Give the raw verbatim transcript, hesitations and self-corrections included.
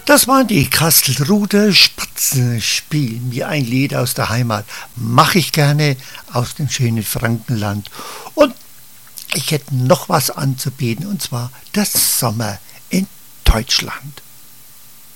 Das waren die Kastelruther Spatzen, spielen mir ein Lied aus der Heimat. Mache ich gerne aus dem schönen Frankenland. Und ich hätte noch was anzubieten, und zwar der Sommer in Deutschland.